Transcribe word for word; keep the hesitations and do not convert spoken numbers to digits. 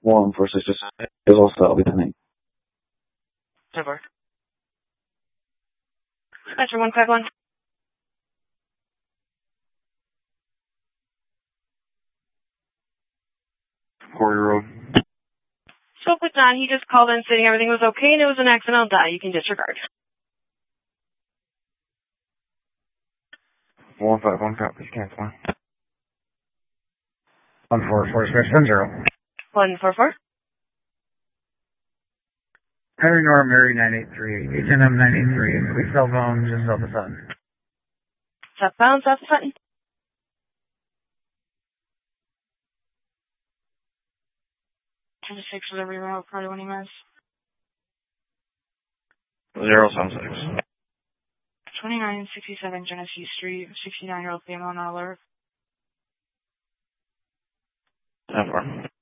One four six six is also I'll be pending. Over. Metro one five one. Quarry Road. Spoke with Don. He just called in saying everything was okay and it was an accidental die. You can disregard. One five one copies. Cancel. One four four six one zero. One four four. Henry Norm Mary nine eight three. H M M nine eight three. Quick cell phone just off the sun. Southbound, South Sutton. Ten six delivery route, probably when he missed. Zero seven six. Twenty-nine sixty-seven Genesee Street, sixty-nine year old female, not alert. Ten four.